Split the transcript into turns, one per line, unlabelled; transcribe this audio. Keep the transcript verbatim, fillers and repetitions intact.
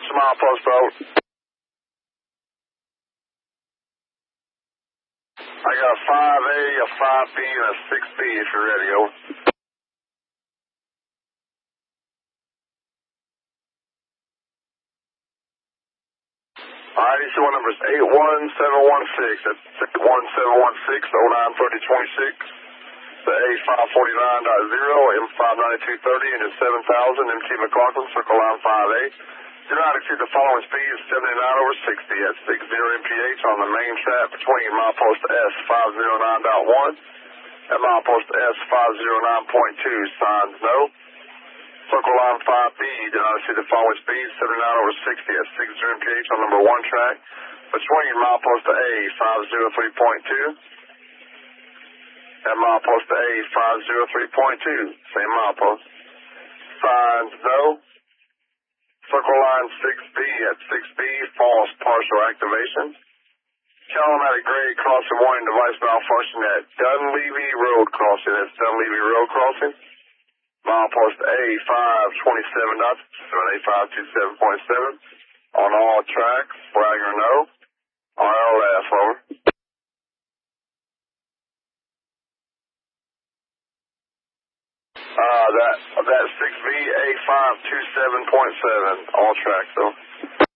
a milepost out. I got a five A, a five B, and a six B if you're ready, over. Alright, your number is eight one seven one six. That's eight one seven one six, oh nine thirty twenty-six. The A five forty-nine dot zero, M five ninety-two thirty, and it's seven thousand, M T McLaughlin, circle line five A. Do not exceed the following speed, seventy-nine over sixty at sixty M P H on the main track between milepost S five oh nine point one and milepost S five oh nine point two. Signs no. Circle line five B, do not exceed the following speed, seventy-nine over sixty at sixty M P H on number one track between milepost A five oh three point two and milepost A five oh three point two. Same milepost. Signs no. Circle line six B at six B, false partial activation. Calamatic grade crossing warning device malfunction at Dunleavy Road crossing. That's Dunleavy Road crossing. Milepost A five twenty-seven dot seven, A five twenty-seven point seven. On all tracks, flagger no. R L F, over. Uh, that, that six B, A five twenty-seven point seven. All tracks, though.